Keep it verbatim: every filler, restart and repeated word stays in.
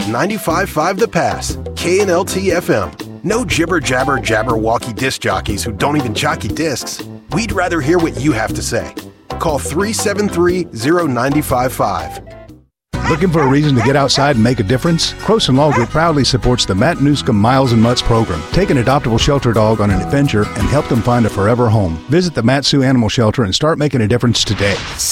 ninety-five point five The Pass, K N L T F M. No jibber jabber jabberwocky disc jockeys who don't even jockey discs. We'd rather hear what you have to say. Call three seven three, zero nine five five. Looking for a reason to get outside and make a difference? Croson Law Group proudly supports the Matt Newscomb Miles and Mutts program. Take an adoptable shelter dog on an adventure and help them find a forever home. Visit the Mat-Su Animal Shelter and start making a difference today.